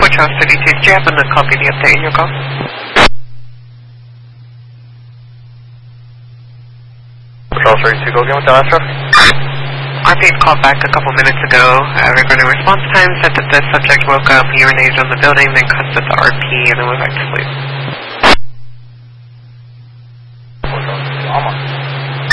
Charles 32. Did you happen to copy the update in your call? Charles 32, go again with the last rep. RP called back a couple minutes ago regarding response time, said that the subject woke up, urinated on the building, then cussed at the RP, and then went back to sleep.